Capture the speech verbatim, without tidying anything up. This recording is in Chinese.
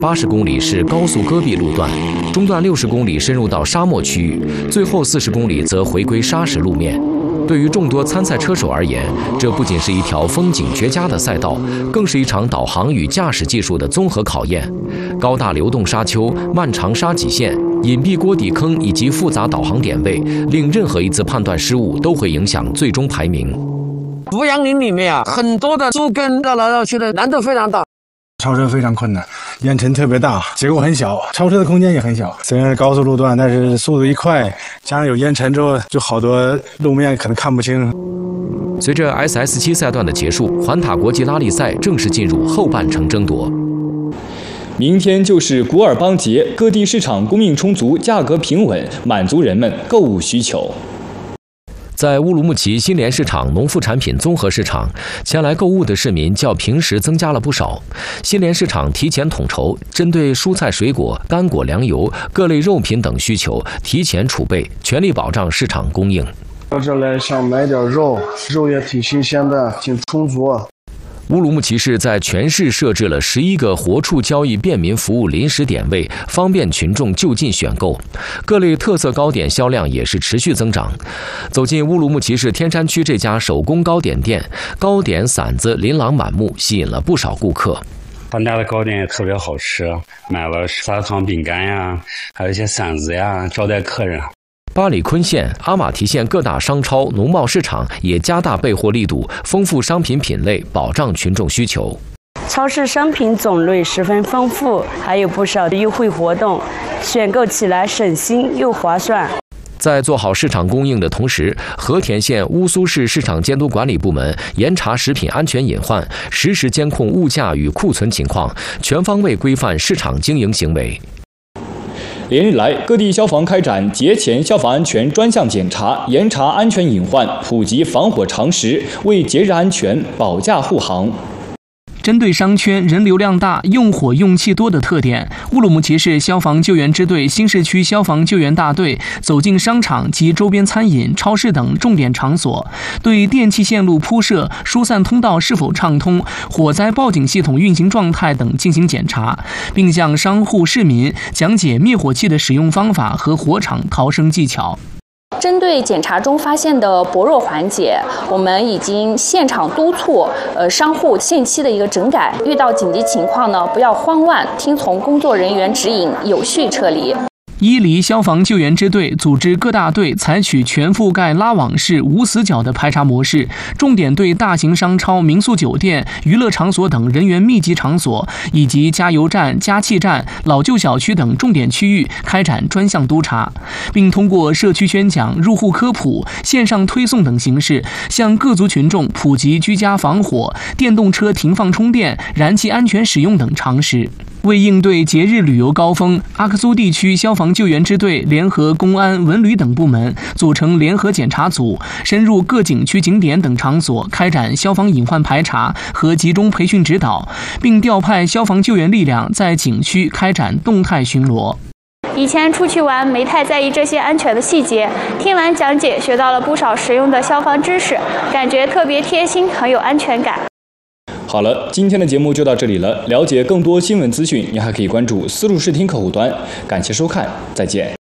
八十公里是高速戈壁路段，中段六十公里深入到沙漠区域，最后四十公里则回归砂石路面。对于众多参赛车手而言，这不仅是一条风景绝佳的赛道，更是一场导航与驾驶技术的综合考验。高大流动沙丘、漫长沙脊线、隐蔽锅底坑以及复杂导航点位，令任何一次判断失误都会影响最终排名。 五杨林里面啊，很多的树根绕来绕去的，难度非常大。 超车非常困难，烟尘特别大，结构很小，超车的空间也很小。虽然是高速路段，但是速度一快，加上有烟尘之后，就好多路面可能看不清。 随着 S S 七 赛段的结束，环塔国际拉力赛正式进入后半程争夺。 明天就是古尔邦节，各地市场供应充足，价格平稳，满足人们购物需求。 在乌鲁木齐新联市场农副产品综合市场，前来购物的市民较平时增加了不少。新联市场提前统筹，针对蔬菜水果、干果粮油、各类肉品等需求，提前储备，全力保障市场供应。 到这来想买点肉，肉也挺新鲜的，挺充足。 乌鲁木齐市在全市设置了十一个活畜交易便民服务临时点位，方便群众就近选购。各类特色糕点销量也是持续增长。走进乌鲁木齐市天山区这家手工糕点店，糕点馓子琳琅满目，吸引了不少顾客。 他家的糕点也特别好吃，买了砂糖饼干呀，还有一些馓子呀，招待客人。 八里坤县、阿马蹄县各大商超、农贸市场也加大备货力度，丰富商品品类，保障群众需求。 超市商品种类十分丰富，还有不少的优惠活动，选购起来省心又划算。 在做好市场供应的同时，和田县乌苏市市场监督管理部门严查食品安全隐患，实时监控物价与库存情况，全方位规范市场经营行为。 连日来，各地消防开展节前消防安全专项检查，严查安全隐患，普及防火常识，为节日安全保驾护航。 针对商圈人流量大、用火用气多的特点，乌鲁木齐市消防救援支队新市区消防救援大队走进商场及周边餐饮、超市等重点场所，对电气线路铺设、疏散通道是否畅通、火灾报警系统运行状态等进行检查，并向商户、市民讲解灭火器的使用方法和火场逃生技巧。 针对检查中发现的薄弱环节，我们已经现场督促呃商户限期的一个整改，遇到紧急情况呢，不要慌乱，听从工作人员指引，有序撤离。 伊犁消防救援支队组织各大队采取全覆盖拉网式无死角的排查模式，重点对大型商超、民宿酒店、娱乐场所等人员密集场所，以及加油站、加气站、老旧小区等重点区域开展专项督查，并通过社区宣讲、入户科普、线上推送等形式，向各族群众普及居家防火、电动车停放充电、燃气安全使用等常识。为应对节日旅游高峰，阿克苏地区消防救援支队联合公安、文旅等部门，组成联合检查组，深入各景区景点等场所开展消防隐患排查和集中培训指导，并调派消防救援力量在景区开展动态巡逻。 以前出去玩没太在意这些安全的细节，听完讲解学到了不少实用的消防知识，感觉特别贴心，很有安全感。 好了，今天的节目就到这里了。了解更多新闻资讯，您还可以关注丝路视听客户端。感谢收看，再见。